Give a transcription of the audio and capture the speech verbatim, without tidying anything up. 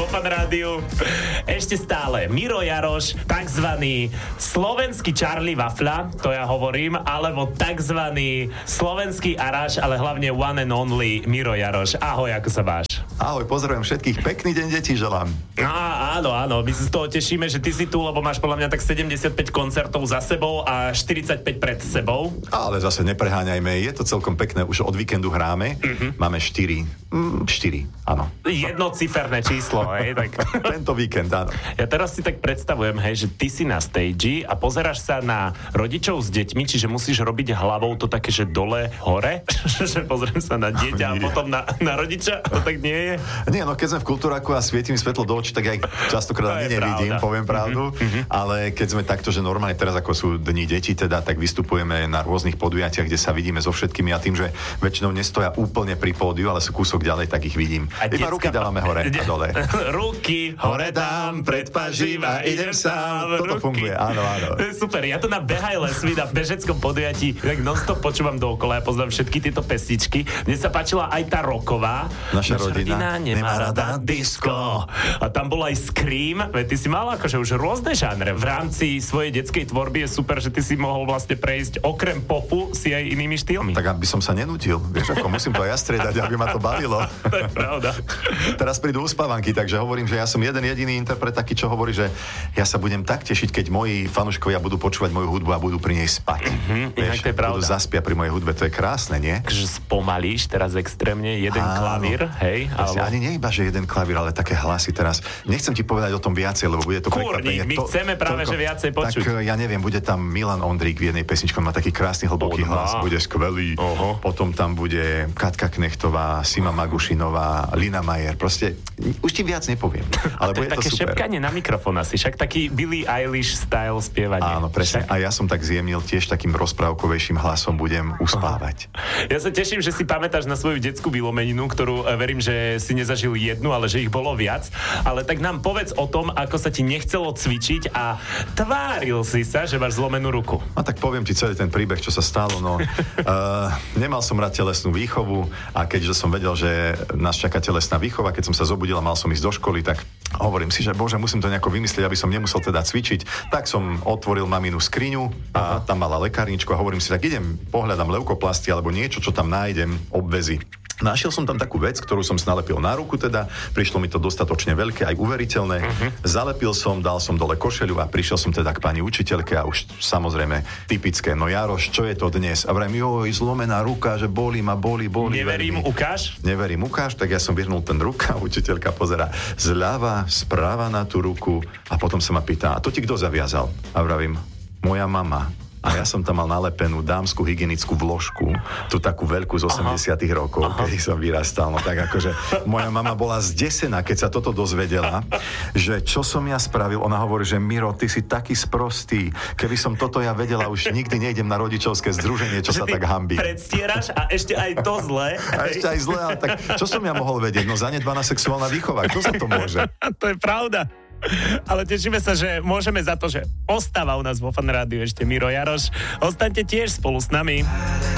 Fan rádiu. Ešte stále Miro Jaroš, takzvaný slovenský Charlie Wafla, to ja hovorím, alebo takzvaný slovenský Aráš, ale hlavne one and only Miro Jaroš. Ahoj, ako sa máš? Ahoj, pozdravujem všetkých. Pekný deň, deti, želám. Á, áno, áno, my sa z toho tešíme, že ty si tu, lebo máš podľa mňa tak sedemdesiatpäť koncertov za sebou a štyridsaťpäť pred sebou. Ale zase nepreháňajme, je to celkom pekné, už od víkendu hráme, uh-huh. Máme štyri, mm, štyri, áno. Jednociferné číslo, hej, tak. Tento víkend, áno. Ja teraz si tak predstavujem, hej, že ty si na stage a pozeráš sa na rodičov s deťmi, čiže musíš robiť hlavou to také, že dole, hore, že pozriem sa na dieťa a potom na, na rodiča, to tak nie je? Nie, no keď sme v kultúraku a svieti mi svetlo do očí, tak ja ich častokrát ani nevidím, pravda. Poviem pravdu, mm-hmm. Ale keď sme takto, že normálne teraz ako sú dni detí, teda tak vystupujeme na rôznych podujatiach, kde sa vidíme so všetkými a tým, že väčšinou nestoja úplne pri pódiu, ale sú kúsok ďalej, tak ich vidím. A iba decka... ruky dávame hore a dole. Ruky hore dám, pred pažím a idem sám. Toto funguje, áno, áno. Super, ja to na Behaj Lesvy, na bežeckom podujatí, tak non-stop počúvam dookola, ja poznám všetky tieto pesničky. Mne sa páčila aj tá rocková. Naša, Naša rodina, rodina nemá rada disco. A tam bol aj Scream, veď ty si mal akože už rôzne žánre. V rámci svojej detskej tvorby je super, že ty si mohol vlastne prejsť okrem popu si aj inými štýlmi. Tak aby som sa nenudil, vieš ako, musím to aj ja striedať, aby ma to bavilo. To je pravda. Teraz prídu uspávanky, takže hovorím, že ja som jeden jediný interpret taký, čo hovorí, že ja sa budem tak tešiť, keď moji fanúškovia budú počúvať moju hudbu a budú pri nej spať. Mm-hmm, vieš, to je pravda. Budú zaspia pri mojej hudbe, to je krásne, nie? Takže spomalíš teraz extrémne jeden Áno. klavír, hej? Alebo... Ani nie iba, že jeden klavír, ale také hlasy teraz. Nechcem ti povedať o tom viacej, lebo bude to prekvapenie. My to, chceme práve, toľko, že viacej počuť. Tak ja neviem, bude tam Milan Ondrík v jednej pesničke, on má taký krásny hlboký Odmá. hlas, bude skvelý. Uh-huh. Potom tam bude Katka Knechtová, Sima Magušinová, Lina Majer. Proste už ti viac nepoviem, ale bude to, to super. Také šepkanie na mikrofón asi, však taký Billie Eilish style spievanie. Áno, presne. Však... A ja som tak zjemnil, tiež takým rozprávkovejším hlasom budem uspávať. Uh-huh. Ja sa teším, že si pamätáš na svoju detskú vylomeninu, ktorú verím, že si nezažil jednu, ale že ich bolo viac. Ale tak nám povedz o tom, ako sa ti nechcelo cvičiť a tváril si sa, že máš zlomenú ruku. No tak poviem ti celý ten príbeh, čo sa stalo. No, uh, nemal som rád telesnú výchovu a keďže som vedel, že nás čaká telesná výchova, keď som sa zobudil a mal som ísť do školy, tak hovorím si, že bože, musím to nejako vymyslieť, aby som nemusel teda cvičiť. Tak som otvoril maminu skriňu a Aha. tam mala lekárničku a hovorím si, tak idem, pohľadám leukoplasty alebo niečo, čo tam nájdem, obvezy. Našiel som tam takú vec, ktorú som si nalepil na ruku, teda prišlo mi to dostatočne veľké, aj uveriteľné. Uh-huh. Zalepil som, dal som dole košeľu a prišiel som teda k pani učiteľke a už samozrejme typické, no Jaroš, čo je to dnes? A vrajím, joj, zlomená ruka, že bolí ma, bolí, bolí. Neverím, veľmi. Ukáž? Neverím, ukáž, tak ja som vyhrnul ten ruka, učiteľka pozerá zľava, správa na tú ruku a potom sa ma pýta, a to ti kto zaviazal? A vravím, moja mama. A ja som tam mal nalepenú dámsku hygienickú vložku, tú takú veľkú z osemdesiatych rokov, Aha. kedy som vyrastal. No tak akože moja mama bola zdesená, keď sa toto dozvedela, že čo som ja spravil. Ona hovorí, že Miro, ty si taký sprostý. Keby som toto ja vedela, už nikdy nejdem na rodičovské združenie, čo že sa tak hanbí. Predstieraš a ešte aj to zlé. A ešte aj zlé, ale tak čo som ja mohol vedieť? No zanedbaná sexuálna výchova, kto sa to môže? To je pravda. Ale tešíme sa, že môžeme za to, že ostáva u nás vo Fan rádiu ešte Miro Jaroš. Ostaňte tiež spolu s nami.